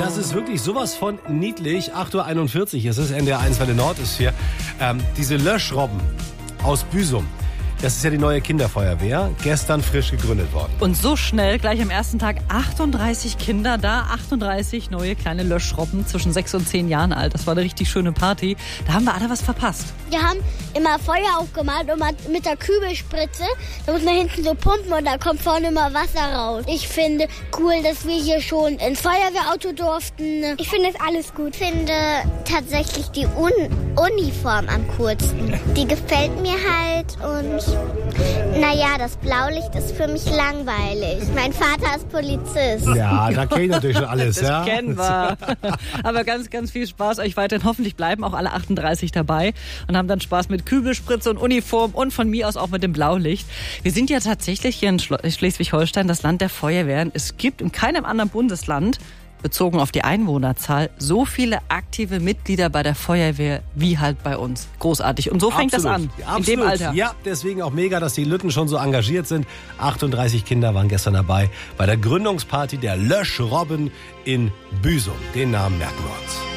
Das ist wirklich sowas von niedlich. 8:41 Uhr, es ist NDR 1 Welle Nord ist hier. Diese Löschrobben aus Büsum. Das ist ja die neue Kinderfeuerwehr, gestern frisch gegründet worden. Und so schnell, gleich am ersten Tag 38 Kinder da, 38 neue kleine Löschrobben zwischen 6 und 10 Jahren alt. Das war eine richtig schöne Party. Da haben wir alle was verpasst. Wir haben immer Feuer aufgemalt und mit der Kübelspritze, da muss man hinten so pumpen und da kommt vorne immer Wasser raus. Ich finde cool, dass wir hier schon ins Feuerwehrauto durften. Ich finde das alles gut. Ich finde tatsächlich die Uniform am coolsten. Die gefällt mir halt und naja, das Blaulicht ist für mich langweilig. Mein Vater ist Polizist. Ja, da kenne ich natürlich schon alles. Das kennen wir. Aber ganz, ganz viel Spaß euch weiterhin. Hoffentlich bleiben auch alle 38 dabei und haben dann Spaß mit Kübelspritze und Uniform und von mir aus auch mit dem Blaulicht. Wir sind ja tatsächlich hier in Schleswig-Holstein das Land der Feuerwehren. Es gibt in keinem anderen Bundesland, bezogen auf die Einwohnerzahl, so viele aktive Mitglieder bei der Feuerwehr wie halt bei uns. Großartig. Und so fängt das an, in dem Alter. Ja, deswegen auch mega, dass die Lütten schon so engagiert sind. 38 Kinder waren gestern dabei bei der Gründungsparty der Löschrobben in Büsum. Den Namen merken wir uns.